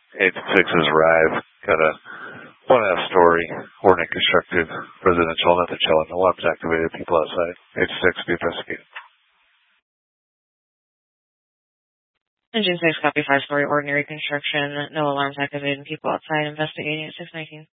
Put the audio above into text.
8-6 is Rive. Got a 1.5 story, ordnance constructed, residential, nothing chilling. Alarms activated, people outside. 8-6, be investigated. Engine 6, copy 5-story ordinary construction, no alarms activated, and people outside investigating at 619.